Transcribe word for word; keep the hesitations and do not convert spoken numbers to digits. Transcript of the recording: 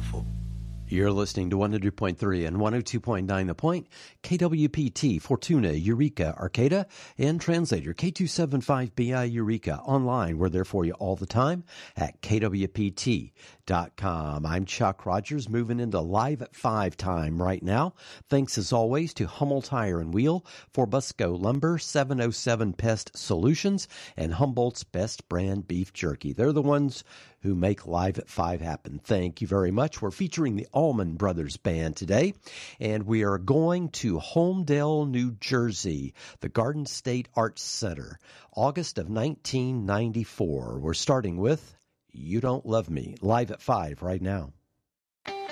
beautiful. You're listening to one hundred point three and one oh two point nine The Point, K W P T, Fortuna, Eureka, Arcata, and translator K two seventy-five B I Eureka. Online, we're there for you all the time at K W P T dot com. I'm Chuck Rogers, moving into Live at five time right now. Thanks as always to Hummel Tire and Wheel, Forbusco Lumber, seven oh seven Pest Solutions, and Humboldt's Best Brand Beef Jerky. They're the ones who make Live at five happen. Thank you very much. We're featuring the Allman Brothers Band today, and we are going to Holmdel, New Jersey, the Garden State Arts Center, August of nineteen ninety-four. We're starting with You Don't Love Me, live at five right now.